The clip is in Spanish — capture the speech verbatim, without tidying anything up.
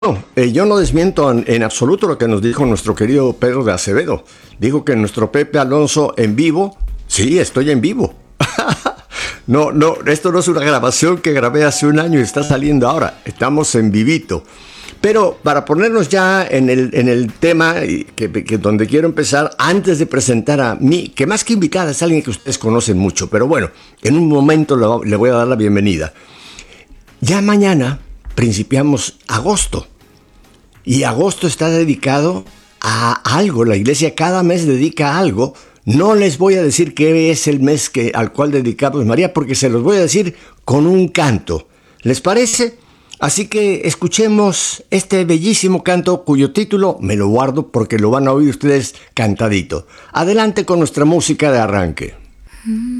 No, eh, yo no desmiento en, en absoluto lo que nos dijo nuestro querido Pedro de Acevedo. Dijo que nuestro Pepe Alonso en vivo, sí, estoy en vivo. No, no, esto no es una grabación que grabé hace un año y está saliendo ahora. Estamos en vivito. Pero para ponernos ya en el, en el tema que, que donde quiero empezar, antes de presentar a mí, que más que invitada es alguien que ustedes conocen mucho, pero bueno, en un momento le, le voy a dar la bienvenida. Ya mañana principiamos agosto. Y agosto está dedicado a algo. La iglesia cada mes dedica a algo. No les voy a decir qué es el mes que, al cual dedicamos María, porque se los voy a decir con un canto. ¿Les parece? Así que escuchemos este bellísimo canto cuyo título me lo guardo porque lo van a oír ustedes cantadito. Adelante con nuestra música de arranque.